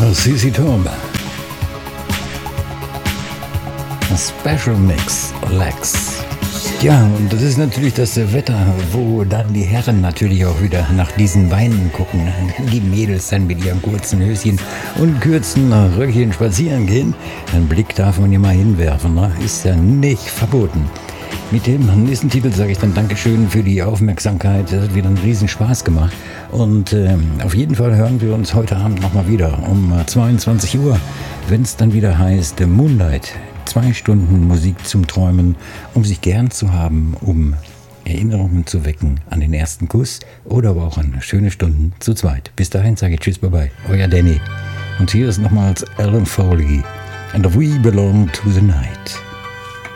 CC Top. Special Mix Lex. Ja, und das ist natürlich das Wetter, wo dann die Herren natürlich auch wieder nach diesen Weinen gucken. Die Mädels dann mit ihren kurzen Höschen und kürzen Röckchen spazieren gehen. Einen Blick darf man ja mal hinwerfen, ne? Ist ja nicht verboten. Mit dem nächsten Titel sage ich dann Dankeschön für die Aufmerksamkeit. Das hat wieder einen riesen Spaß gemacht. Und auf jeden Fall hören wir uns heute Abend nochmal wieder um 22 Uhr, wenn es dann wieder heißt Moonlight. 2 Stunden Musik zum Träumen, um sich gern zu haben, um Erinnerungen zu wecken an den ersten Kuss oder aber auch an schöne Stunden zu zweit. Bis dahin sage ich Tschüss, bye-bye, euer Danny. Und hier ist nochmals Alan Foley and We Belong to the Night.